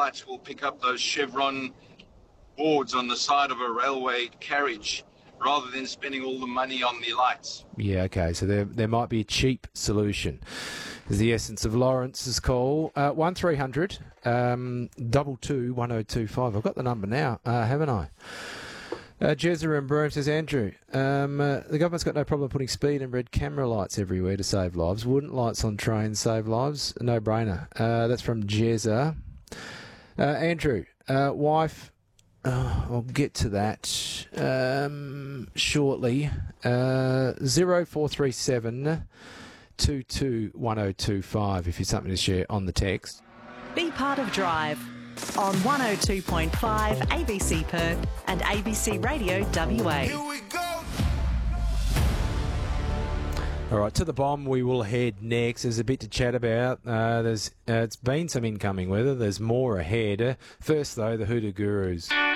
lights will pick up those chevron boards on the side of a railway carriage rather than spending all the money on the lights. Yeah, okay, so there might be a cheap solution, is the essence of Lawrence's call. 1300 22 1025. I've got the number now, haven't I? Jezza and Broome says, Andrew, the government's got no problem putting speed and red camera lights everywhere to save lives. Wouldn't lights on trains save lives? No brainer. That's from Jezza. Andrew, wife, I'll get to that shortly. 0437 22 1025 if you've something to share on the text. Be part of Drive on 102.5 ABC Perth and ABC Radio WA. Here we go. All right, to the bomb we will head next. There's a bit to chat about. It's been some incoming weather. There's more ahead. First, though, the Hoodoo Gurus.